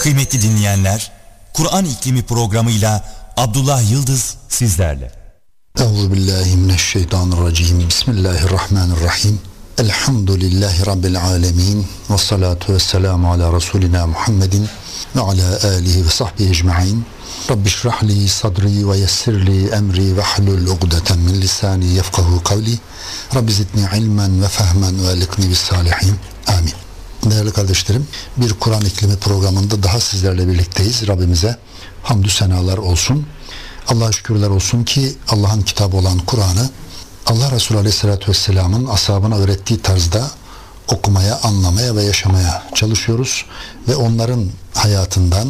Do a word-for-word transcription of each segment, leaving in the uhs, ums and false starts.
Kıymetli dinleyenler, Kur'an İklimi programıyla Abdullah Yıldız sizlerle. Euzubillahimineşşeytanirracim. Bismillahirrahmanirrahim. Elhamdülillahi Rabbil alemin. Ve salatu ve selamu ala Resulina Muhammedin ve ala alihi ve sahbihi ecma'in. Rabbi şrahli sadri ve yessirli emri ve hlul ugdeten min lisani yefkahu kavli. Rabbi zidni ilmen ve fehmen ve elikni bis salihin. Amin. Değerli kardeşlerim, bir Kur'an İklimi programında daha sizlerle birlikteyiz. Rabbimize hamdü senalar olsun. Allah'a şükürler olsun ki Allah'ın kitabı olan Kur'an'ı Allah Resulü Aleyhisselatü Vesselam'ın ashabına öğrettiği tarzda okumaya, anlamaya ve yaşamaya çalışıyoruz. Ve onların hayatından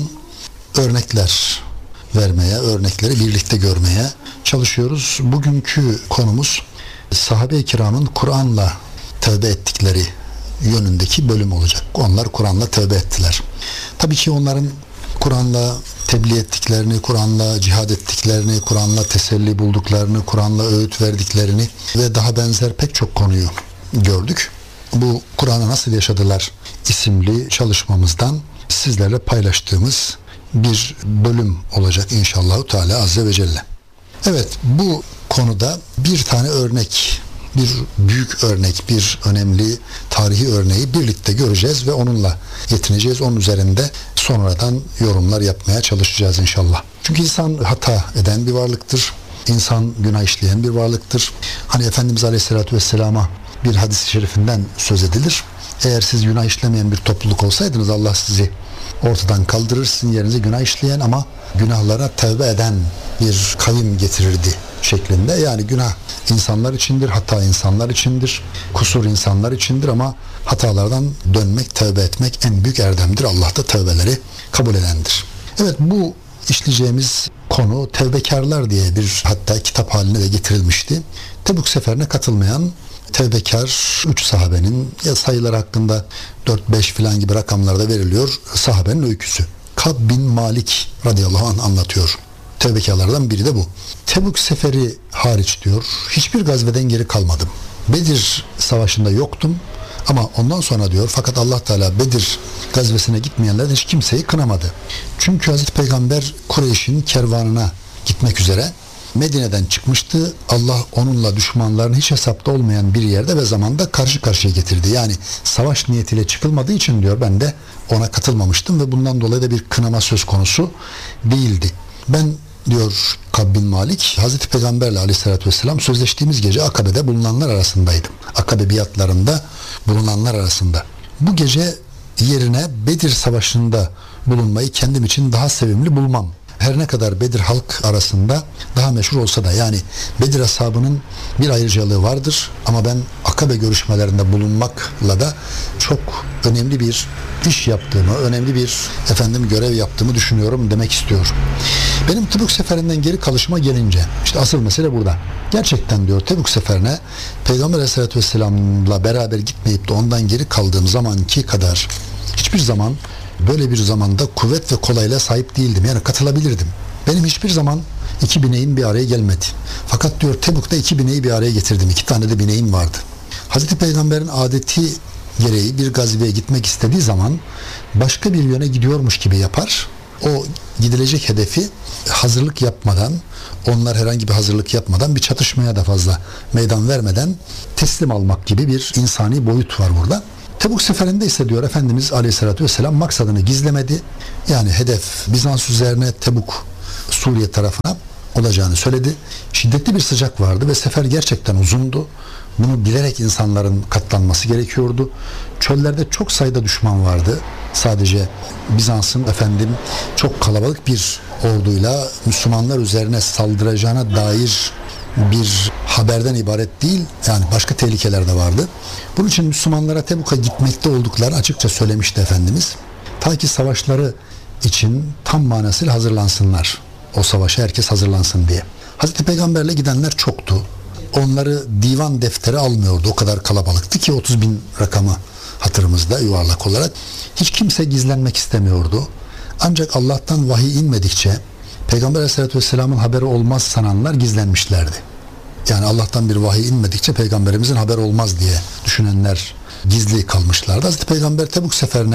örnekler vermeye, örnekleri birlikte görmeye çalışıyoruz. Bugünkü konumuz sahabe-i kiramın Kur'an'la tövbe ettikleri yönündeki bölüm olacak. Onlar Kur'an'la tövbe ettiler. Tabii ki onların Kur'an'la tebliğ ettiklerini, Kur'an'la cihad ettiklerini, Kur'an'la teselli bulduklarını, Kur'an'la öğüt verdiklerini ve daha benzer pek çok konuyu gördük. Bu Kur'an'ı nasıl yaşadılar isimli çalışmamızdan sizlerle paylaştığımız bir bölüm olacak inşallah Teala Azze ve Celle. Evet, bu konuda bir tane örnek, bir büyük örnek, bir önemli tarihi örneği birlikte göreceğiz ve onunla yetineceğiz. Onun üzerinde sonradan yorumlar yapmaya çalışacağız inşallah. Çünkü insan hata eden bir varlıktır. İnsan günah işleyen bir varlıktır. Hani Efendimiz Aleyhisselatü Vesselam'a bir hadis-i şerifinden söz edilir. Eğer siz günah işlemeyen bir topluluk olsaydınız Allah sizi ortadan kaldırır, sizin yerinize günah işleyen ama günahlara tövbe eden bir kavim getirirdi şeklinde. Yani günah insanlar içindir, hata insanlar içindir, kusur insanlar içindir ama hatalardan dönmek, tövbe etmek en büyük erdemdir. Allah da tövbeleri kabul edendir. Evet, bu işleyeceğimiz konu tevbekarlar diye bir hatta kitap haline de getirilmişti. Tebük seferine katılmayan tevbekar üç sahabenin, ya sayılar hakkında dört beş filan gibi rakamlarda veriliyor, sahabenin öyküsü. Kab bin Malik radıyallahu anh anlatıyor. Tevbekarlardan biri de bu. Tebük seferi hariç diyor, hiçbir gazveden geri kalmadım. Bedir savaşında yoktum ama ondan sonra diyor, fakat Allah Teala Bedir gazvesine gitmeyenlerden hiç kimseyi kınamadı. Çünkü Hazreti Peygamber Kureyş'in kervanına gitmek üzere Medine'den çıkmıştı. Allah onunla düşmanların hiç hesapta olmayan bir yerde ve zamanda karşı karşıya getirdi. Yani savaş niyetiyle çıkılmadığı için diyor, ben de ona katılmamıştım ve bundan dolayı da bir kınama söz konusu değildi. Ben diyor Kab bin Malik, Hazreti Peygamberle Aleyhisselatü Vesselam sözleştiğimiz gece Akabe'de bulunanlar arasındaydım. Akabe biatlarında bulunanlar arasında. Bu gece yerine Bedir Savaşı'nda bulunmayı kendim için daha sevimli bulmam. Her ne kadar Bedir halk arasında daha meşhur olsa da, yani Bedir ashabının bir ayrıcalığı vardır ama ben Akabe görüşmelerinde bulunmakla da çok önemli bir iş yaptığımı, önemli bir efendim görev yaptığımı düşünüyorum demek istiyor. Benim Tebük seferinden geri kalışıma gelince, işte asıl mesele burada. Gerçekten diyor Tebük seferine Peygamber Aleyhisselatü Vesselam'la beraber gitmeyip de ondan geri kaldığım zamanki kadar hiçbir zaman böyle bir zamanda kuvvet ve kolayla sahip değildim. Yani katılabilirdim. Benim hiçbir zaman iki bineğim bir araya gelmedi. Fakat diyor Tebük'te iki bineği bir araya getirdim. İki tane de bineğim vardı. Hazreti Peygamber'in adeti gereği bir gazveye gitmek istediği zaman başka bir yöne gidiyormuş gibi yapar. O gidilecek hedefi hazırlık yapmadan, onlar herhangi bir hazırlık yapmadan, bir çatışmaya da fazla meydan vermeden teslim almak gibi bir insani boyut var burada. Tebük seferinde ise diyor Efendimiz Aleyhisselatü Vesselam maksadını gizlemedi. Yani hedef Bizans üzerine, Tebük Suriye tarafına olacağını söyledi. Şiddetli bir sıcak vardı ve sefer gerçekten uzundu. Bunu bilerek insanların katlanması gerekiyordu. Çöllerde çok sayıda düşman vardı. Sadece Bizans'ın efendim çok kalabalık bir orduyla Müslümanlar üzerine saldıracağına dair bir haberden ibaret değil, yani başka tehlikeler de vardı. Bunun için Müslümanlara Tebük'e gitmekte oldukları açıkça söylemişti Efendimiz. Ta ki savaşları için tam manasıyla hazırlansınlar. O savaşa herkes hazırlansın diye. Hazreti Peygamberle gidenler çoktu. Onları divan defteri almıyordu. O kadar kalabalıktı ki otuz bin rakamı hatırımızda yuvarlak olarak. Hiç kimse gizlenmek istemiyordu. Ancak Allah'tan vahiy inmedikçe Peygamber Aleyhisselatü Vesselam'ın haberi olmaz sananlar gizlenmişlerdi. Yani Allah'tan bir vahiy inmedikçe Peygamberimizin haberi olmaz diye düşünenler gizli kalmışlardı. Hazreti Peygamber Tebük seferine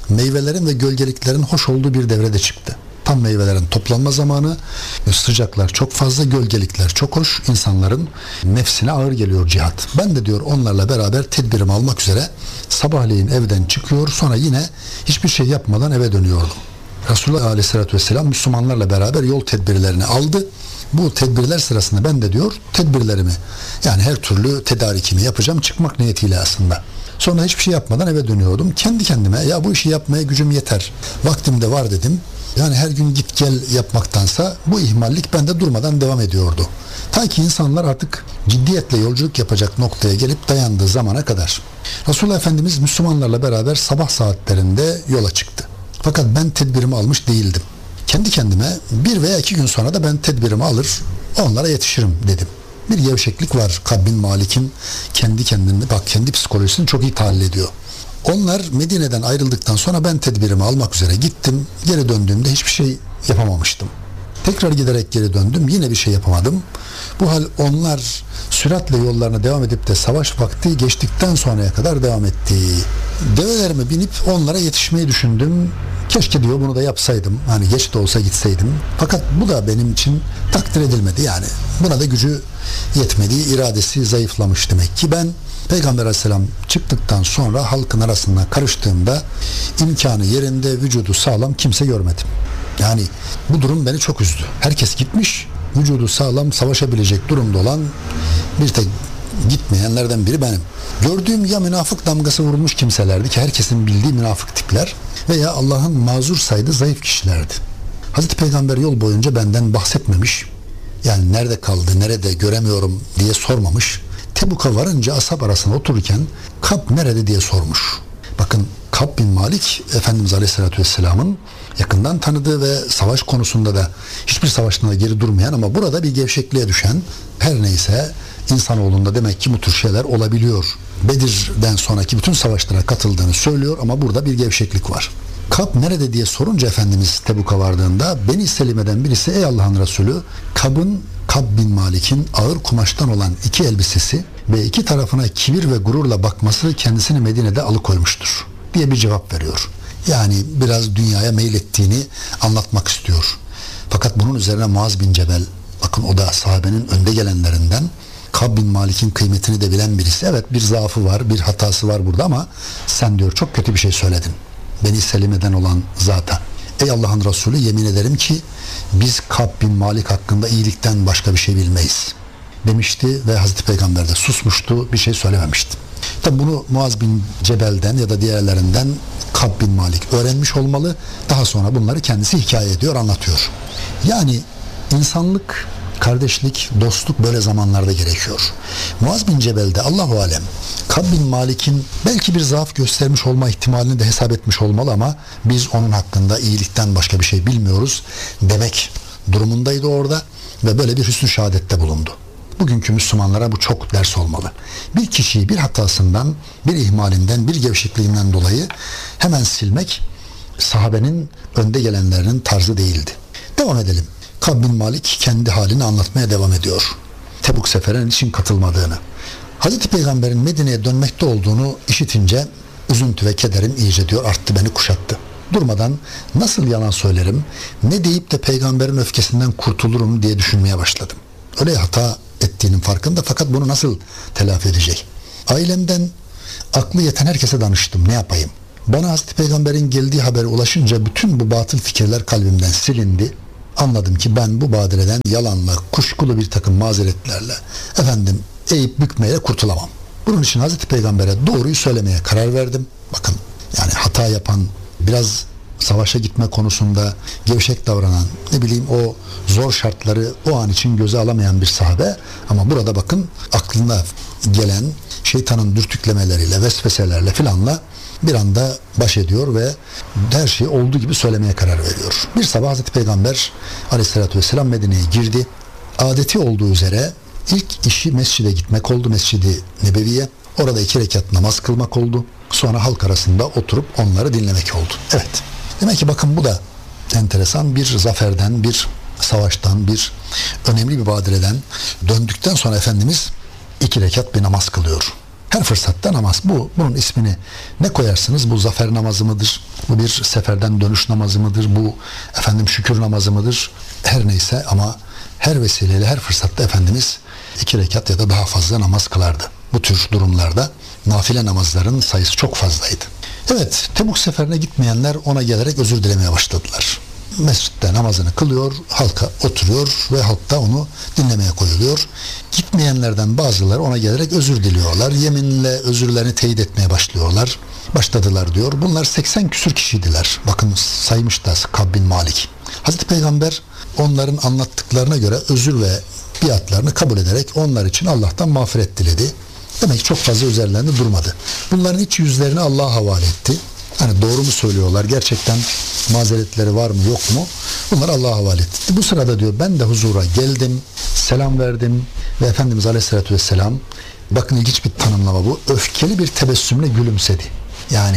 meyvelerin ve gölgeliklerin hoş olduğu bir devrede çıktı. Tam meyvelerin toplanma zamanı, sıcaklar çok fazla, gölgelikler çok hoş, insanların nefsine ağır geliyor cihat. Ben de diyor onlarla beraber tedbirimi almak üzere sabahleyin evden çıkıyor, sonra yine hiçbir şey yapmadan eve dönüyordum. Resulullah Aleyhisselatü Vesselam Müslümanlarla beraber yol tedbirlerini aldı. Bu tedbirler sırasında ben de diyor tedbirlerimi, yani her türlü tedarikimi yapacağım çıkmak niyetiyle aslında. Sonra hiçbir şey yapmadan eve dönüyordum. Kendi kendime ya bu işi yapmaya gücüm yeter, vaktim de var dedim. Yani her gün git gel yapmaktansa bu ihmallik bende durmadan devam ediyordu. Ta ki insanlar artık ciddiyetle yolculuk yapacak noktaya gelip dayandığı zamana kadar. Resulullah Efendimiz Müslümanlarla beraber sabah saatlerinde yola çıktı. Fakat ben tedbirimi almış değildim. Kendi kendime bir veya iki gün sonra da ben tedbirimi alır onlara yetişirim dedim. Bir gevşeklik var Kab bin Malik'in kendi kendine, bak kendi psikolojisini çok iyi tahlil ediyor. Onlar Medine'den ayrıldıktan sonra ben tedbirimi almak üzere gittim. Geri döndüğümde hiçbir şey yapamamıştım. Tekrar giderek geri döndüm. Yine bir şey yapamadım. Bu hal onlar süratle yollarına devam edip de savaş vakti geçtikten sonraya kadar devam etti. Develerime binip onlara yetişmeyi düşündüm. Keşke diyor bunu da yapsaydım. Hani geç de olsa gitseydim. Fakat bu da benim için takdir edilmedi yani. Buna da gücü yetmedi. İradesi zayıflamış demek ki. Ben Peygamber Aleyhisselam çıktıktan sonra halkın arasında karıştığımda imkanı yerinde, vücudu sağlam kimse görmedim. Yani bu durum beni çok üzdü. Herkes gitmiş, vücudu sağlam, savaşabilecek durumda olan bir tek gitmeyenlerden biri benim. Gördüğüm ya münafık damgası vurulmuş kimselerdi ki herkesin bildiği münafık tipler veya Allah'ın mazur saydığı zayıf kişilerdi. Hazreti Peygamber yol boyunca benden bahsetmemiş. Yani nerede kaldı, nerede göremiyorum diye sormamış. Tebuk'a varınca ashab arasında otururken Kab nerede diye sormuş. Bakın Kab bin Malik Efendimiz Aleyhisselatü Vesselam'ın yakından tanıdığı ve savaş konusunda da hiçbir savaştan da geri durmayan ama burada bir gevşekliğe düşen, her neyse insanoğlunda demek ki bu tür şeyler olabiliyor. Bedir'den sonraki bütün savaşlara katıldığını söylüyor ama burada bir gevşeklik var. Kab nerede diye sorunca Efendimiz Tebuk'a vardığında Beni Selime'den birisi ey Allah'ın Resulü, Kab'ın Kab bin Malik'in ağır kumaştan olan iki elbisesi ve iki tarafına kibir ve gururla bakması kendisini Medine'de alıkoymuştur diye bir cevap veriyor. Yani biraz dünyaya meylettiğini anlatmak istiyor. Fakat bunun üzerine Muaz bin Cebel, bakın o da sahabenin önde gelenlerinden, Kab bin Malik'in kıymetini de bilen birisi. Evet bir zaafı var, bir hatası var burada ama sen diyor çok kötü bir şey söyledin. Beni Selime'den olan zata. Ey Allah'ın Resulü yemin ederim ki biz Kab bin Malik hakkında iyilikten başka bir şey bilmeyiz demişti ve Hazreti Peygamber de susmuştu, bir şey söylememişti. Tabi bunu Muaz bin Cebel'den ya da diğerlerinden Kab bin Malik öğrenmiş olmalı. Daha sonra bunları kendisi hikaye ediyor, anlatıyor. Yani insanlık, kardeşlik, dostluk böyle zamanlarda gerekiyor. Muaz bin Cebel'de Allahu alem Kab bin Malik'in belki bir zaaf göstermiş olma ihtimalini de hesap etmiş olmalı ama biz onun hakkında iyilikten başka bir şey bilmiyoruz demek durumundaydı orada ve böyle bir hüsnü şehadette bulundu. Bugünkü Müslümanlara bu çok ders olmalı. Bir kişiyi bir hatasından, bir ihmalinden, bir gevşekliğinden dolayı hemen silmek sahabenin önde gelenlerinin tarzı değildi. Devam edelim. Kab bin Malik kendi halini anlatmaya devam ediyor. Tebuk seferine için katılmadığını. Hazreti Peygamber'in Medine'ye dönmekte olduğunu işitince üzüntü ve kederim iyice diyor arttı, beni kuşattı. Durmadan nasıl yalan söylerim, ne deyip de peygamberin öfkesinden kurtulurum diye düşünmeye başladım. Öyle hata ettiğinin farkında fakat bunu nasıl telafi edecek? Ailemden aklı yeten herkese danıştım, ne yapayım? Bana Hazreti Peygamber'in geldiği haberi ulaşınca bütün bu batıl fikirler kalbimden silindi. Anladım ki ben bu badireden yalanla, kuşkulu bir takım mazeretlerle efendim eğip bükmeye kurtulamam. Bunun için Hazreti Peygamber'e doğruyu söylemeye karar verdim. Bakın yani hata yapan, biraz savaşa gitme konusunda gevşek davranan, ne bileyim o zor şartları o an için göze alamayan bir sahabe ama burada bakın aklına gelen şeytanın dürtüklemeleriyle, vesveselerle filanla bir anda baş ediyor ve her şeyi olduğu gibi söylemeye karar veriyor. Bir sabah Hazreti Peygamber Aleyhisselatü Vesselam Medine'ye girdi. Adeti olduğu üzere ilk işi mescide gitmek oldu, Mescid-i Nebevi'ye. Orada iki rekat namaz kılmak oldu. Sonra halk arasında oturup onları dinlemek oldu. Evet. Demek ki bakın bu da enteresan, bir zaferden, bir savaştan, bir önemli bir badireden döndükten sonra Efendimiz iki rekat bir namaz kılıyor. Her fırsatta namaz. Bu bunun ismini ne koyarsınız? Bu zafer namazı mıdır? Bu bir seferden dönüş namazı mıdır? Bu efendim şükür namazı mıdır? Her neyse ama her vesileyle her fırsatta Efendimiz iki rekat ya da daha fazla namaz kılardı. Bu tür durumlarda nafile namazların sayısı çok fazlaydı. Evet, Tebuk seferine gitmeyenler ona gelerek özür dilemeye başladılar. Mescitte namazını kılıyor, halka oturuyor ve halk da onu dinlemeye koyuluyor. Gitmeyenlerden bazıları ona gelerek özür diliyorlar. Yeminle özürlerini teyit etmeye başlıyorlar. Başladılar diyor. Bunlar seksen küsür kişiydiler. Bakın saymış da Kab bin Malik. Hazreti Peygamber onların anlattıklarına göre özür ve biatlarını kabul ederek onlar için Allah'tan mağfiret diledi. Demek ki çok fazla üzerlerinde durmadı. Bunların iç yüzlerini Allah'a havale etti. Hani doğru mu söylüyorlar, gerçekten mazeretleri var mı yok mu? Bunları Allah'a havale etti. Bu sırada diyor ben de huzura geldim, selam verdim ve Efendimiz Aleyhisselatü Vesselam, bakın ilginç bir tanımlama bu, öfkeli bir tebessümle gülümsedi. Yani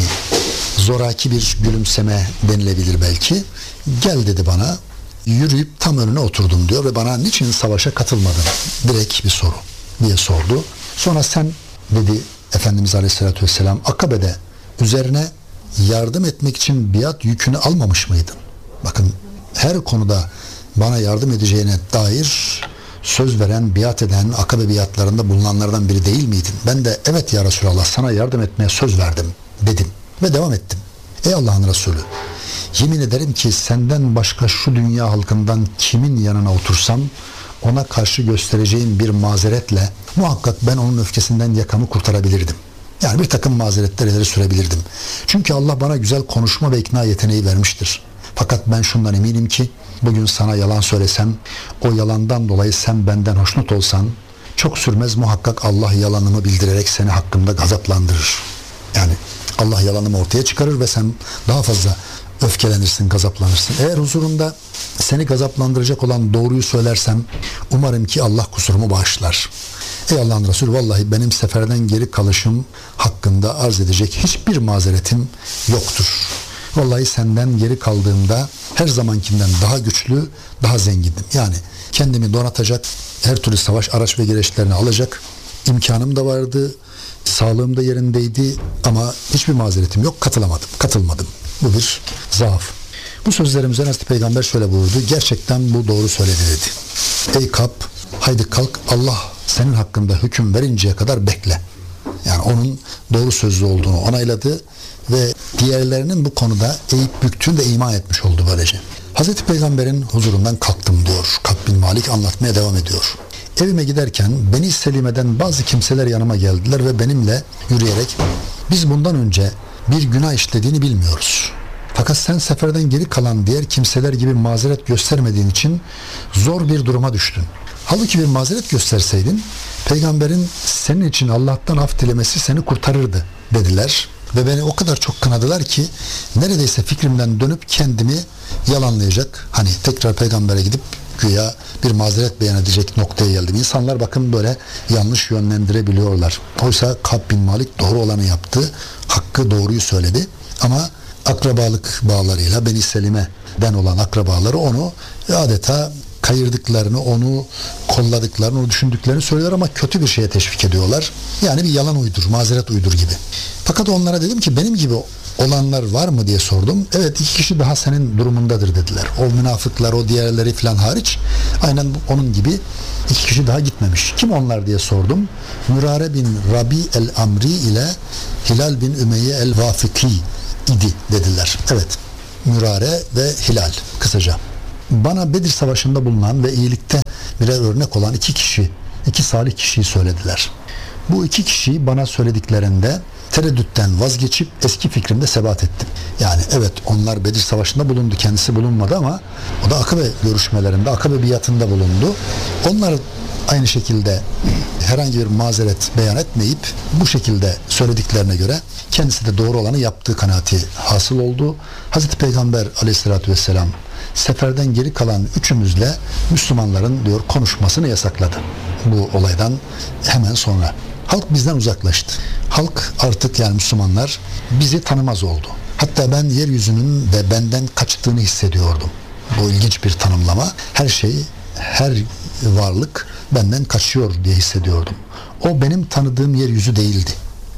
zoraki bir gülümseme denilebilir belki. Gel dedi bana, yürüyüp tam önüne oturdum diyor ve bana niçin savaşa katılmadın? Direkt bir soru diye sordu. Sonra sen dedi Efendimiz Aleyhisselatü Vesselam Akabe'de üzerine yardım etmek için biat yükünü almamış mıydın? Bakın her konuda bana yardım edeceğine dair söz veren, biat eden, Akabe biatlarında bulunanlardan biri değil miydin? Ben de evet ya Resulallah sana yardım etmeye söz verdim dedim ve devam ettim. Ey Allah'ın Resulü, yemin ederim ki senden başka şu dünya halkından kimin yanına otursam ona karşı göstereceğim bir mazeretle muhakkak ben onun öfkesinden yakamı kurtarabilirdim. Yani bir takım mazeretler ileri sürebilirdim. Çünkü Allah bana güzel konuşma ve ikna yeteneği vermiştir. Fakat ben şundan eminim ki bugün sana yalan söylesem, o yalandan dolayı sen benden hoşnut olsan, çok sürmez muhakkak Allah yalanımı bildirerek seni hakkımda gazaplandırır. Yani Allah yalanımı ortaya çıkarır ve sen daha fazla öfkelenirsin, gazaplanırsın. Eğer huzurunda seni gazaplandıracak olan doğruyu söylersem umarım ki Allah kusurumu bağışlar. Ey Allah'ın Resulü, vallahi benim seferden geri kalışım hakkında arz edecek hiçbir mazeretim yoktur. Vallahi senden geri kaldığımda her zamankinden daha güçlü, daha zengindim. Yani kendimi donatacak, her türlü savaş araç ve gereçlerini alacak imkanım da vardı, sağlığım da yerindeydi ama hiçbir mazeretim yok, katılamadım, katılmadım. Bu bir zaaf. Bu sözlerimizden Hazreti Peygamber şöyle buyurdu. Gerçekten bu doğru söyledi dedi. Ey Kab, haydi kalk, Allah senin hakkında hüküm verinceye kadar bekle. Yani onun doğru sözlü olduğunu onayladı ve diğerlerinin bu konuda eğip büktüğünü de iman etmiş oldu böylece. Hazreti Peygamber'in huzurundan kalktım diyor. Kab bin Malik anlatmaya devam ediyor. Evime giderken Beni Selime'den bazı kimseler yanıma geldiler ve benimle yürüyerek biz bundan önce bir günah işlediğini bilmiyoruz. Fakat sen seferden geri kalan diğer kimseler gibi mazeret göstermediğin için zor bir duruma düştün. Halbuki bir mazeret gösterseydin Peygamberin senin için Allah'tan af dilemesi seni kurtarırdı dediler. Ve beni o kadar çok kınadılar ki neredeyse fikrimden dönüp kendimi yalanlayacak, hani tekrar Peygamber'e gidip güya bir mazeret beyan edecek noktaya geldim. İnsanlar bakın böyle yanlış yönlendirebiliyorlar. Oysa Kab bin Malik doğru olanı yaptı. Hakkı, doğruyu söyledi. Ama akrabalık bağlarıyla Beni Selime'den olan akrabaları onu adeta kayırdıklarını, onu kolladıklarını, onu düşündüklerini söylüyorlar ama kötü bir şeye teşvik ediyorlar. Yani bir yalan uydur, mazeret uydur gibi. Fakat onlara dedim ki benim gibi olanlar var mı diye sordum. Evet, iki kişi daha senin durumundadır dediler. O münafıklar, o diğerleri falan hariç aynen onun gibi iki kişi daha gitmemiş. Kim onlar diye sordum. Mürare bin Rabi el-Amri ile Hilal bin Ümeyye el-Vafiki idi dediler. Evet, Mürare ve Hilal kısaca. Bana Bedir Savaşı'nda bulunan ve iyilikte birer örnek olan iki kişi, iki salih kişiyi söylediler. Bu iki kişiyi bana söylediklerinde tereddütten vazgeçip eski fikrimde sebat ettim. Yani evet, onlar Bedir Savaşı'nda bulundu, kendisi bulunmadı ama o da Akabe görüşmelerinde, Akabe biatında bulundu. Onlar aynı şekilde herhangi bir mazeret beyan etmeyip bu şekilde söylediklerine göre kendisi de doğru olanı yaptığı kanaati hasıl oldu. Hazreti Peygamber Aleyhisselatü Vesselam seferden geri kalan üçümüzle Müslümanların diyor konuşmasını yasakladı. Bu olaydan hemen sonra. Halk bizden uzaklaştı. Halk artık, yani Müslümanlar bizi tanımaz oldu. Hatta ben yeryüzünün de benden kaçtığını hissediyordum. Bu ilginç bir tanımlama. Her şey, her varlık benden kaçıyor diye hissediyordum. O benim tanıdığım yeryüzü değildi.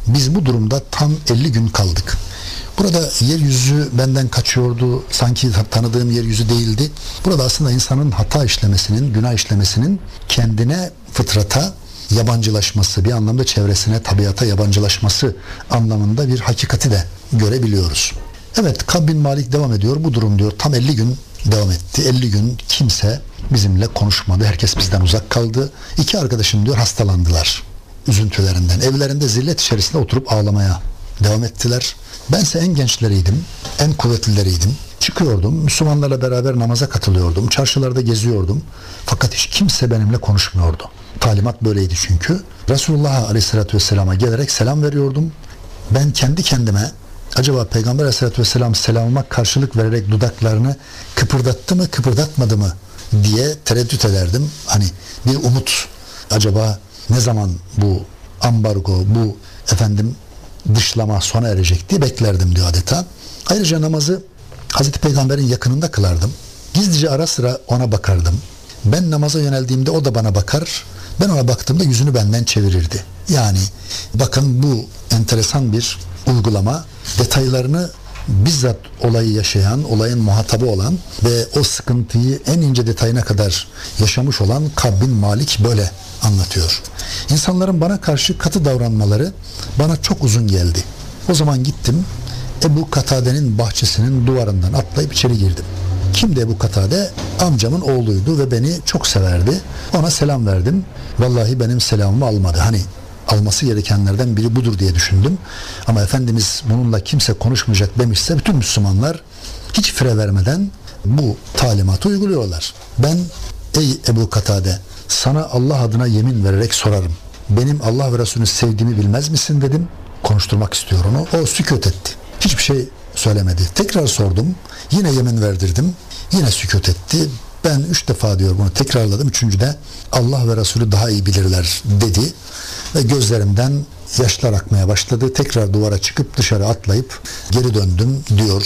Biz bu durumda tam elli gün kaldık. Burada yeryüzü benden kaçıyordu. Sanki tanıdığım yeryüzü değildi. Burada aslında insanın hata işlemesinin, günah işlemesinin kendine, fıtrata yabancılaşması, bir anlamda çevresine, tabiata yabancılaşması anlamında bir hakikati de görebiliyoruz. Evet, Kab bin Malik devam ediyor. Bu durum diyor tam elli gün devam etti. elli gün kimse bizimle konuşmadı. Herkes bizden uzak kaldı. İki arkadaşım diyor hastalandılar üzüntülerinden. Evlerinde zillet içerisinde oturup ağlamaya devam ettiler. Bense en gençleriydim, en kuvvetlileriydim. Çıkıyordum, Müslümanlarla beraber namaza katılıyordum, çarşılarda geziyordum. Fakat hiç kimse benimle konuşmuyordu. Talimat böyleydi çünkü. Resulullah Aleyhisselatü Vesselam'a gelerek selam veriyordum. Ben kendi kendime acaba Peygamber Aleyhisselatü Vesselam selamıma karşılık vererek dudaklarını kıpırdattı mı, kıpırdatmadı mı diye tereddüt ederdim. Hani bir umut, acaba ne zaman bu ambargo, bu efendim dışlama sona erecek diye beklerdim diyor adeta. Ayrıca namazı Hazreti Peygamber'in yakınında kılardım. Gizlice ara sıra ona bakardım. Ben namaza yöneldiğimde o da bana bakar. Ben ona baktığımda yüzünü benden çevirirdi. Yani bakın bu enteresan bir uygulama. Detaylarını bizzat olayı yaşayan, olayın muhatabı olan ve o sıkıntıyı en ince detayına kadar yaşamış olan Kab bin Malik böyle anlatıyor. İnsanların bana karşı katı davranmaları bana çok uzun geldi. O zaman gittim Ebu Katade'nin bahçesinin duvarından atlayıp içeri girdim. Kimdi Ebu Katade? Amcamın oğluydu ve beni çok severdi. Ona selam verdim. Vallahi benim selamımı almadı. Hani alması gerekenlerden biri budur diye düşündüm. Ama Efendimiz bununla kimse konuşmayacak demişse bütün Müslümanlar hiç fire vermeden bu talimatı uyguluyorlar. Ben ey Ebu Katade, sana Allah adına yemin vererek sorarım. Benim Allah ve Resulünü sevdiğimi bilmez misin dedim. Konuşturmak istiyor onu. O sükût etti. Hiçbir şey söylemedi. Tekrar sordum. Yine yemin verdirdim. Yine sükût etti. Ben üç defa diyor bunu tekrarladım. Üçüncüde Allah ve Resulü daha iyi bilirler dedi. Ve gözlerimden yaşlar akmaya başladı. Tekrar duvara çıkıp dışarı atlayıp geri döndüm diyor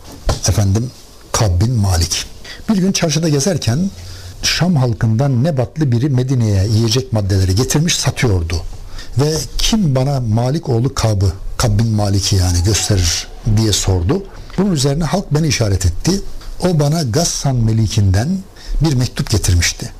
efendim Kab bin Malik. Bir gün çarşıda gezerken Şam halkından Nebatlı biri Medine'ye yiyecek maddeleri getirmiş satıyordu. Ve kim bana Malik oğlu Kab'ı, Kab bin Malik'i yani gösterir diye sordu. Bunun üzerine halk beni işaret etti. O bana Gassan Melik'inden bir mektup getirmişti.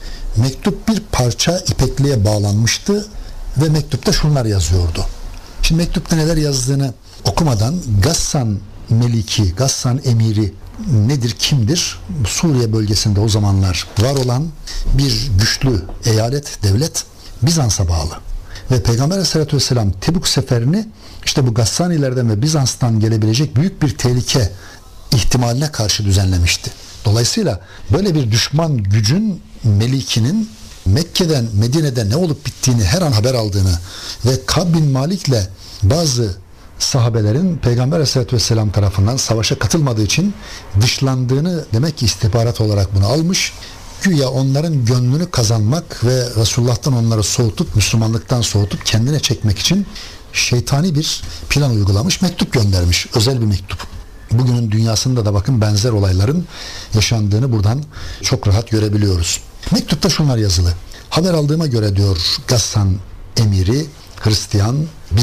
Mektup bir parça ipekliğe bağlanmıştı ve mektupta şunlar yazıyordu. Şimdi mektupta neler yazdığını okumadan Gassan Meliki, Gassan Emiri nedir, kimdir? Suriye bölgesinde o zamanlar var olan bir güçlü eyalet, devlet Bizans'a bağlı. Ve Peygamber Aleyhisselatü Vesselam Tebuk seferini işte bu Gassanilerden ve Bizans'tan gelebilecek büyük bir tehlike ihtimaline karşı düzenlemişti. Dolayısıyla böyle bir düşman gücün Melikinin Mekke'den, Medine'de ne olup bittiğini her an haber aldığını ve Kab bin Malik'le bazı sahabelerin Peygamber Aleyhisselatü Vesselam tarafından savaşa katılmadığı için dışlandığını demek ki istihbarat olarak bunu almış. Güya onların gönlünü kazanmak ve Resulullah'tan onları soğutup, Müslümanlıktan soğutup kendine çekmek için şeytani bir plan uygulamış, mektup göndermiş. Özel bir mektup. Bugünün dünyasında da bakın benzer olayların yaşandığını buradan çok rahat görebiliyoruz. Mektupta şunlar yazılı. Haber aldığıma göre diyor Gassan emiri, Hristiyan,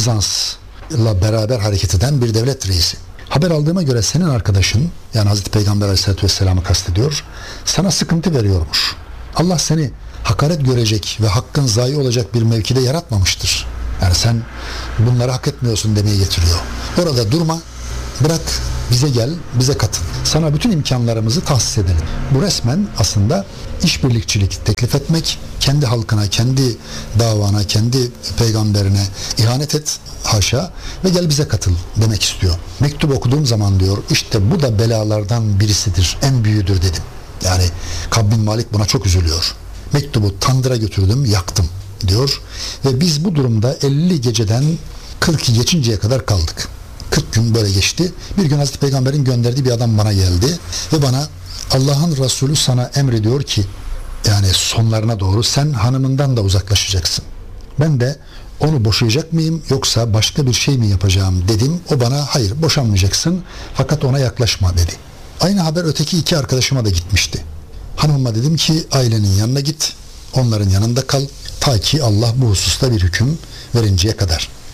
Bizans'la beraber hareket eden bir devlet reisi. Haber aldığıma göre senin arkadaşın, yani Hazreti Peygamber Aleyhisselatü Vesselam'ı kastediyor, sana sıkıntı veriyormuş. Allah seni hakaret görecek ve hakkın zayi olacak bir mevkide yaratmamıştır. Yani sen bunları hak etmiyorsun demeye getiriyor. Orada durma, bırak bize gel, bize katıl. Sana bütün imkanlarımızı tahsis edelim. Bu resmen aslında işbirlikçilik teklif etmek, kendi halkına, kendi davana, kendi peygamberine ihanet et, haşa, ve gel bize katıl demek istiyor. Mektup okuduğum zaman diyor, işte bu da belalardan birisidir, en büyüğüdür dedim. Yani Kab bin Malik buna çok üzülüyor. Mektubu tandıra götürdüm, yaktım diyor ve biz bu durumda elli geceden kırkı geçinceye kadar kaldık. kırk gün böyle geçti. Bir gün Hazreti Peygamber'in gönderdiği bir adam bana geldi ve bana Allah'ın Resulü sana emrediyor ki, yani sonlarına doğru sen hanımından da uzaklaşacaksın. Ben de onu boşayacak mıyım yoksa başka bir şey mi yapacağım dedim. O bana hayır boşanmayacaksın fakat ona yaklaşma dedi. Aynı haber öteki iki arkadaşıma da gitmişti. Hanımıma dedim ki ailenin yanına git, onların yanında kal ta ki Allah bu hususta bir hüküm verinceye kadar.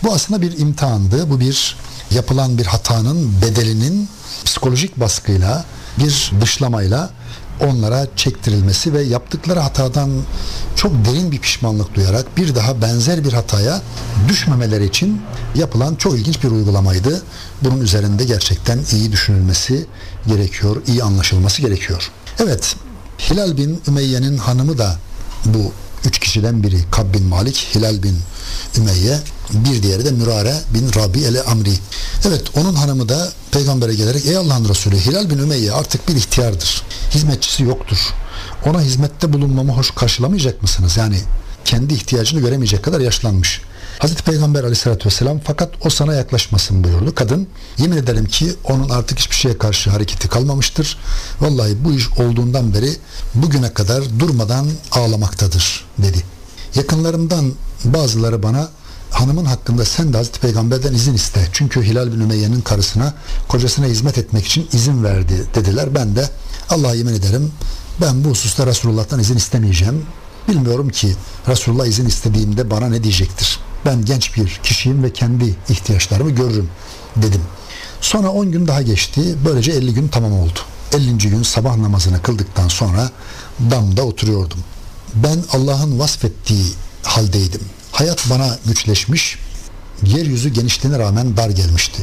Bu aslında bir imtihandı. Bu bir yapılan bir hatanın bedelinin psikolojik baskıyla, bir dışlamayla onlara çektirilmesi ve yaptıkları hatadan çok derin bir pişmanlık duyarak bir daha benzer bir hataya düşmemeleri için yapılan çok ilginç bir uygulamaydı. Bunun üzerinde gerçekten iyi düşünülmesi gerekiyor, iyi anlaşılması gerekiyor. Evet, Hilal bin Ümeyye'nin hanımı da bu üç kişiden biri. Kab bin Malik, Hilal bin Ümeyye, bir diğeri de Mürare bin Rabi el-Amri. Evet, onun hanımı da peygambere gelerek ey Allah'ın Resulü, Hilal bin Ümeyye artık bir ihtiyardır. Hizmetçisi yoktur. Ona hizmette bulunmamı hoş karşılamayacak mısınız? Yani kendi ihtiyacını göremeyecek kadar yaşlanmış. Hazreti Peygamber aleyhissalatü vesselam fakat o sana yaklaşmasın buyurdu. Kadın, yemin ederim ki onun artık hiçbir şeye karşı hareketi kalmamıştır. Vallahi bu iş olduğundan beri bugüne kadar durmadan ağlamaktadır dedi. Yakınlarımdan bazıları bana hanımın hakkında sen de Hazreti Peygamber'den izin iste. Çünkü Hilal bin Ümeyye'nin karısına kocasına hizmet etmek için izin verdi dediler. Ben de Allah'a yemin ederim ben bu hususta Resulullah'tan izin istemeyeceğim. Bilmiyorum ki Resulullah izin istediğimde bana ne diyecektir. Ben genç bir kişiyim ve kendi ihtiyaçlarımı görürüm dedim. Sonra on gün daha geçti. Böylece elli gün tamam oldu. ellinci gün sabah namazını kıldıktan sonra damda oturuyordum. Ben Allah'ın vasfettiği haldeydim. Hayat bana güçleşmiş, yeryüzü genişliğine rağmen dar gelmişti.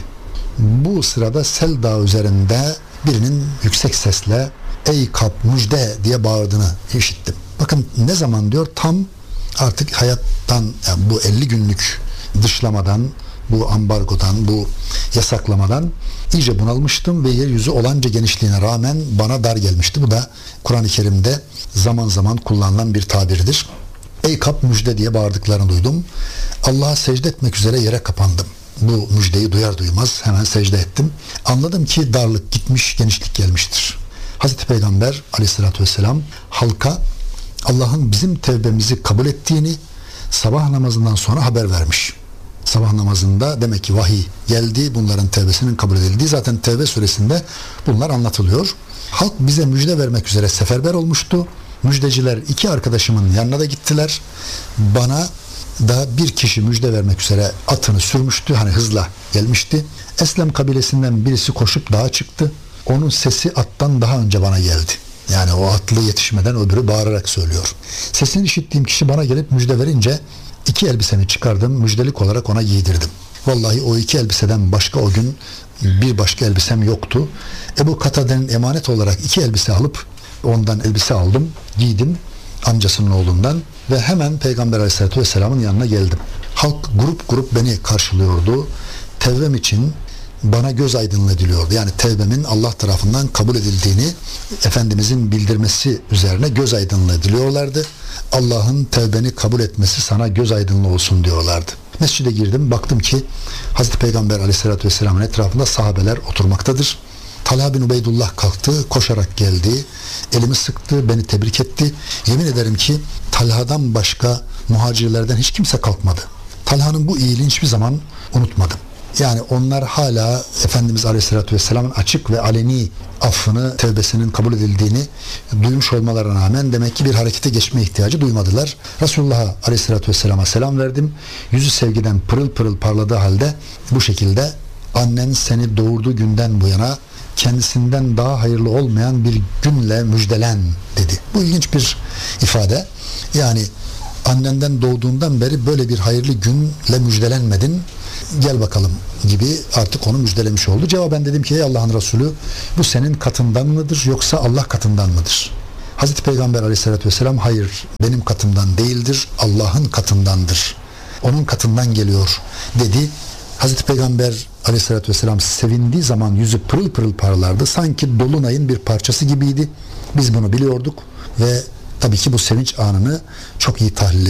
Bu sırada Sel Dağı üzerinde birinin yüksek sesle ey Kab müjde diye bağırdığını işittim. Bakın ne zaman diyor, tam artık hayattan, yani bu elli günlük dışlamadan, bu ambargodan, bu yasaklamadan iyice bunalmıştım ve yeryüzü olanca genişliğine rağmen bana dar gelmişti. Bu da Kur'an-ı Kerim'de zaman zaman kullanılan bir tabirdir. Ey Kab müjde diye bağırdıklarını duydum. Allah'a secde etmek üzere yere kapandım. Bu müjdeyi duyar duymaz hemen secde ettim. Anladım ki darlık gitmiş, genişlik gelmiştir. Hazreti Peygamber aleyhissalatü vesselam halka Allah'ın bizim tevbemizi kabul ettiğini sabah namazından sonra haber vermiş. Sabah namazında demek ki vahiy geldi, bunların tevbesinin kabul edildiği, zaten Tevbe suresinde bunlar anlatılıyor. Halk bize müjde vermek üzere seferber olmuştu. Müjdeciler iki arkadaşımın yanına da gittiler. Bana da bir kişi müjde vermek üzere atını sürmüştü, hani hızla gelmişti. Eslem kabilesinden birisi koşup dağa çıktı. Onun sesi attan daha önce bana geldi. Yani o atlı yetişmeden öbürü bağırarak söylüyor. Sesini işittiğim kişi bana gelip müjde verince iki elbisemi çıkardım, müjdelik olarak ona giydirdim. Vallahi o iki elbiseden başka o gün bir başka elbisem yoktu. Ebu Katade'nin emanet olarak iki elbise alıp ondan elbise aldım, giydim amcasının oğlundan ve hemen Peygamber Aleyhisselatü Vesselam'ın yanına geldim. Halk grup grup beni karşılıyordu. Tevbem için bana göz aydınlığı diliyordu. Yani tevbemin Allah tarafından kabul edildiğini Efendimizin bildirmesi üzerine göz aydınlığı diliyorlardı. Allah'ın tevbeni kabul etmesi sana göz aydınlığı olsun diyorlardı. Mescide girdim, baktım ki Hazreti Peygamber Aleyhisselatü Vesselam'ın etrafında sahabeler oturmaktadır. Talha bin Ubeydullah kalktı, koşarak geldi, elimi sıktı, beni tebrik etti. Yemin ederim ki Talha'dan başka muhacirlerden hiç kimse kalkmadı. Talha'nın bu iyiliğini hiçbir zaman unutmadım. Yani onlar hala Efendimiz Aleyhisselatü Vesselam'ın açık ve aleni affını, tevbesinin kabul edildiğini duymuş olmalarına rağmen demek ki bir harekete geçme ihtiyacı duymadılar. Resulullah Aleyhisselatü Vesselam'a selam verdim. Yüzü sevgiden pırıl pırıl parladığı halde bu şekilde annen seni doğurduğu günden bu yana kendisinden daha hayırlı olmayan bir günle müjdelen dedi. Bu ilginç bir ifade. Yani annenden doğduğundan beri böyle bir hayırlı günle müjdelenmedin, gel bakalım gibi artık onu müjdelemiş oldu. Cevaben dedim ki ey Allah'ın Resulü, bu senin katından mıdır yoksa Allah katından mıdır? Hazreti Peygamber Aleyhisselatü Vesselam hayır, benim katımdan değildir, Allah'ın katındandır. Onun katından geliyor dedi. Hazreti Peygamber Aleyhisselatü Vesselam sevindiği zaman yüzü pırıl pırıl parlardı. Sanki dolunayın bir parçası gibiydi. Biz bunu biliyorduk ve tabii ki bu sevinç anını çok iyi tahlil